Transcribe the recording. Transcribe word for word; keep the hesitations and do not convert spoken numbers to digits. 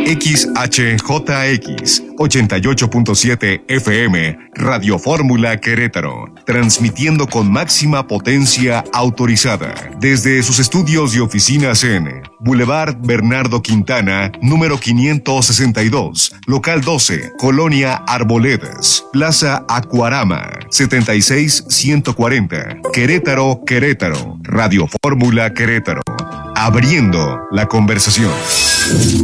X H J X ochenta y ocho punto siete F M, Radio Fórmula Querétaro, transmitiendo con máxima potencia autorizada desde sus estudios y oficinas en Boulevard Bernardo Quintana, número quinientos sesenta y dos, local doce, Colonia Arboledas, Plaza Acuarama, setenta y seis ciento cuarenta, Querétaro, Querétaro, Radio Fórmula Querétaro, abriendo la conversación.